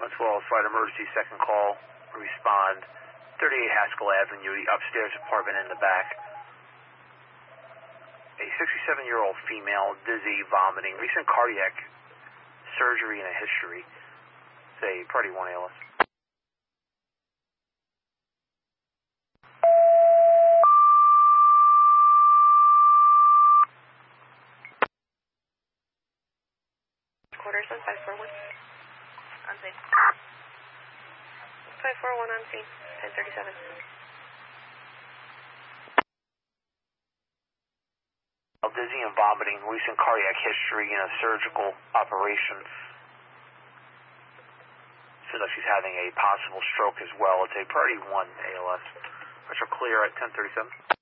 112, flight emergency, second call, respond, 38 Haskell Avenue, the upstairs apartment in the back. A 67-year-old female, dizzy, vomiting, recent cardiac surgery and a history. Say, Party 1 ALS. Quarters on 541. On scene. 541 on scene. 1037. Dizzy and vomiting, recent cardiac history and a surgical operation. Seems like she's having a possible stroke as well. It's a Priority 1 ALS. Pressure clear at 1037.